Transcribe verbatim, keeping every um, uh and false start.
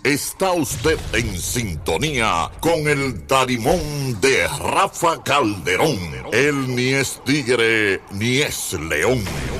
Está usted en sintonía con el Tarimón de Rafa Calderón. Él ni es tigre ni es león.